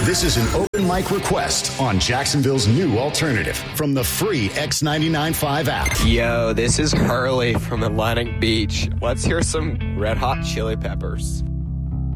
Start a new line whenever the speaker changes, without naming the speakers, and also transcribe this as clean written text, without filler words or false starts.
This is an open mic request on Jacksonville's new alternative from the free X99.5 app.
Yo, this is Hurley from Atlantic Beach. Let's hear some Red Hot Chili Peppers.